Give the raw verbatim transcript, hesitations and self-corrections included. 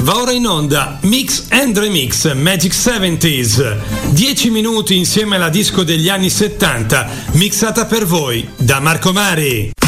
Va ora in onda Mix and Remix Magic settanta. dieci minuti insieme alla disco degli anni settanta, mixata per voi da Marco Mari.